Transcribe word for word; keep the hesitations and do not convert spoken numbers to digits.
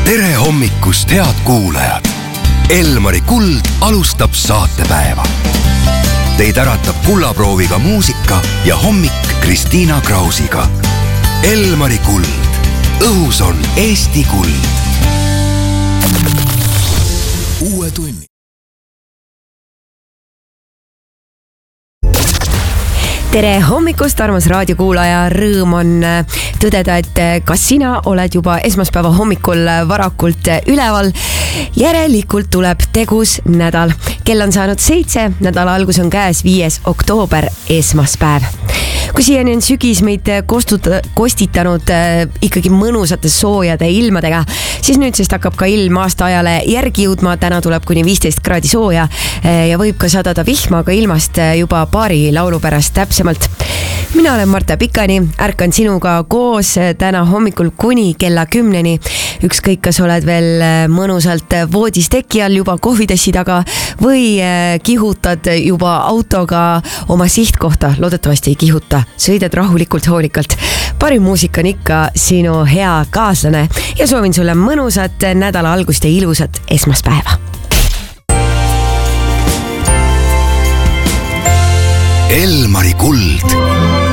tere hommikust, head kuulajad! Elmari Kuld alustab saatepäeva. Teid äratab kullaprooviga muusika ja hommik Kristiina Krausiga. Elmari Kuld. Õhus on Eesti kuld. Uue tunni. Tere hommikust, armas raadiokuulaja, rõõm on tõdeda, et kas sina oled juba esmaspäeva hommikul varakult üleval. Järelikult tuleb tegus nädal. Kell on saanud seitse, nädala algus on käes viies oktoober, esmaspäev. Kui siiani on sügis meid kostuta, kostitanud äh, ikkagi mõnusate soojade ilmadega, siis nüüd sest hakkab ka ilm aastaajale järgi jõudma. Täna tuleb kuni viisteist kraadi sooja äh, ja võib ka sadada vihma, aga ilmast juba paari laulu pärast täpsemalt. Mina olen Marta Pikani, ärkan sinuga koos täna hommikul kuni kella kümneni. Ükskõik, kas oled veel mõnusalt voodis teki all juba kohvitassi taga või kihutad juba autoga oma sihtkohta. Loodetavasti ei kihuta, sõidad rahulikult, hoolikalt. Parim muusika on ikka sinu hea kaaslane ja soovin sulle mõnusat nädala algust ja ilusat esmaspäeva. Elmari Kuld.